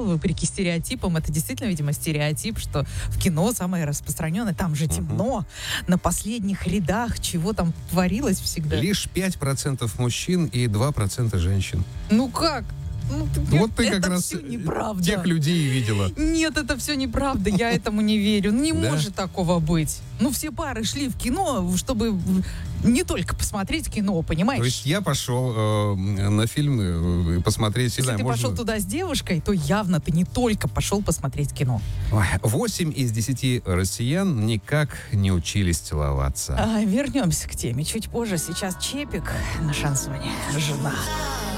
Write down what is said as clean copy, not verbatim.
сказал, вопреки стереотипам, это действительно, видимо, стереотип, что в кино самое распространенное, там же темно, на последних рядах, чего там творилось всегда. Лишь 5% мужчин и 2% женщин. Ну как? Вот ты это как раз всё неправда. тех людей видела. Нет, это все неправда, я этому не верю. Не Да? может такого быть. Все пары шли в кино, чтобы не только посмотреть кино, понимаешь? То есть я пошел на фильм посмотреть... Если ты пошел туда с девушкой, то явно ты не только пошел посмотреть кино. 8 из 10 россиян никак не учились целоваться. Вернемся к теме чуть позже. Сейчас Чепик на шансоне. Жена.